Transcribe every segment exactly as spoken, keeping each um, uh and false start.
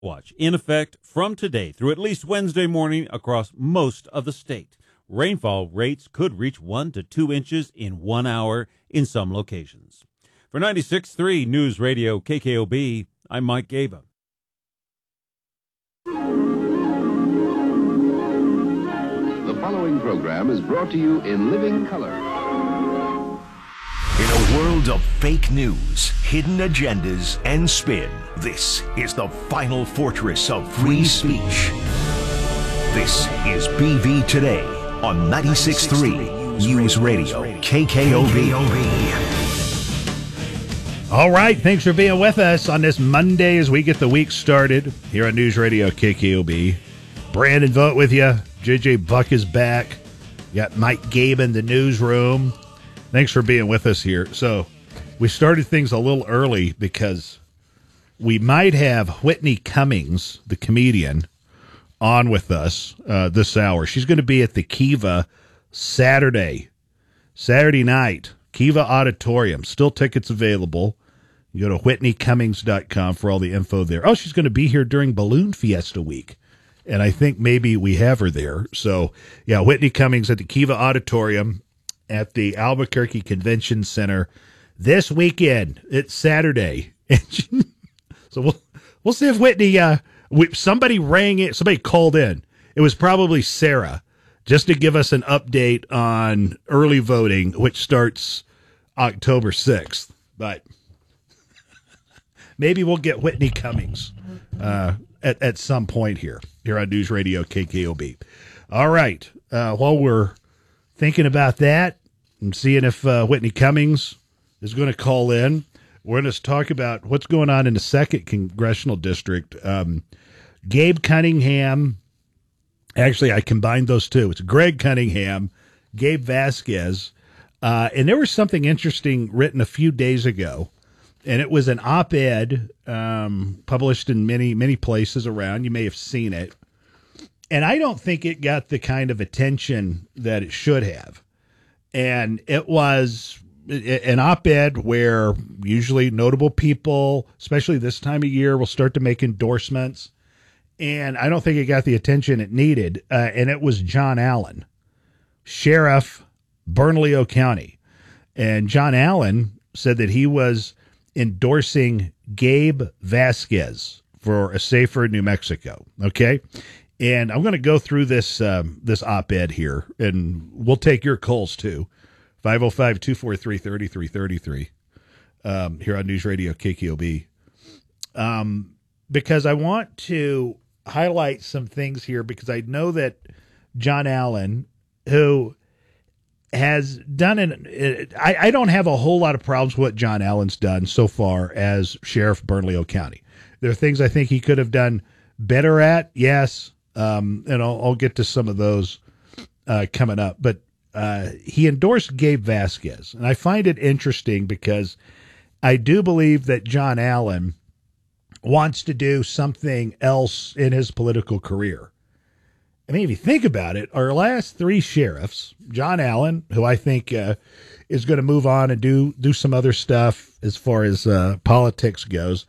Watch in effect from today through at least Wednesday morning across most of the state. Rainfall rates could reach one to two inches in one hour in some locations. For ninety-six point three News Radio K K O B, I'm Mike Gaba. The following program is brought to you in living color. In a world of fake news, hidden agendas, and spin, this is the final fortress of free speech. This is B V Today on ninety-six point three News Radio K K O B. All right, thanks for being with us on this Monday as we get the week started here on News Radio K K O B. Brandon Vogt with you. J J Buck is back. You got Mike Gaba in the newsroom. Thanks for being with us here. So we started things a little early because we might have Whitney Cummings, the comedian, on with us uh, this hour. She's going to be at the Kiva Saturday, Saturday night, Kiva Auditorium. Still tickets available. You go to whitney cummings dot com for all the info there. Oh, she's going to be here during Balloon Fiesta week. And I think maybe we have her there. So, yeah, Whitney Cummings at the Kiva Auditorium at the Albuquerque Convention Center this weekend. It's Saturday. So we'll we'll see if Whitney, uh, we, somebody rang it, somebody called in. It was probably Sarah, just to give us an update on early voting, which starts October sixth. But maybe we'll get Whitney Cummings uh, at, at some point here, here on News Radio K K O B. All right. Uh, while we're thinking about that and seeing if uh, Whitney Cummings is going to call in, we're going to talk about what's going on in the second congressional district. Um, Gabe Cunningham, actually, I combined those two. It's Greg Cunningham, Gabe Vasquez, uh, and there was something interesting written a few days ago, and it was an op-ed um, published in many, many places around. You may have seen it, and I don't think it got the kind of attention that it should have. And it was an op-ed where usually notable people, especially this time of year, will start to make endorsements. And I don't think it got the attention it needed. Uh, and it was John Allen, Sheriff, Bernalillo County. And John Allen said that he was endorsing Gabe Vasquez for a safer New Mexico. Okay. And I'm going to go through this um, this op-ed here, and we'll take your calls too. five oh five, two four three, three three three three um, here on News Radio K K O B. Um, because I want to highlight some things here, because I know that John Allen, who has done an I, I don't have a whole lot of problems with what John Allen's done so far as Sheriff Bernalillo County. There are things I think he could have done better at, yes. Um, and I'll, I'll get to some of those uh, coming up. But uh, he endorsed Gabe Vasquez. And I find it interesting because I do believe that John Allen wants to do something else in his political career. I mean, if you think about it, our last three sheriffs, John Allen, who I think uh, is going to move on and do, do some other stuff as far as uh, politics goes.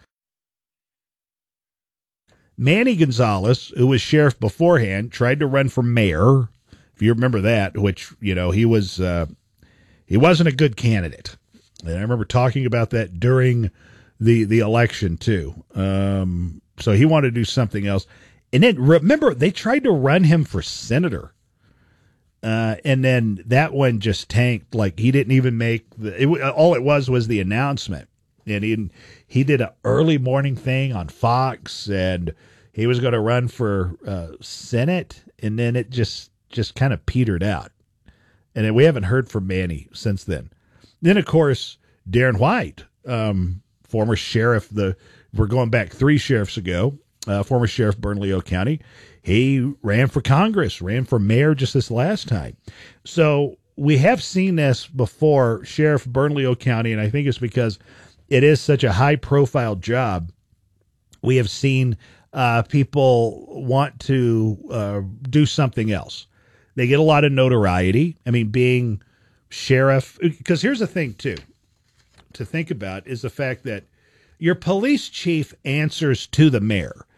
Manny Gonzalez, who was sheriff beforehand, tried to run for mayor, if you remember that, which, you know, he was uh, he wasn't a good candidate. And I remember talking about that during the, the election, too. Um, so he wanted to do something else. And then, remember, they tried to run him for senator. Uh, and then that one just tanked. Like, he didn't even make the, it, all it was was the announcement. And he, he did an early morning thing on Fox, and he was going to run for uh, Senate, and then it just, just kind of petered out. And then we haven't heard from Manny since then. Then, of course, Darren White, um, former sheriff, the we're going back three sheriffs ago, uh, former sheriff Bernalillo County. He ran for Congress, ran for mayor just this last time. So we have seen this before, Sheriff Bernalillo County, and I think it's because it is such a high-profile job. We have seen uh, people want to uh, do something else. They get a lot of notoriety. I mean, being sheriff, because here's the thing, too, to think about is the fact that your police chief answers to the mayor.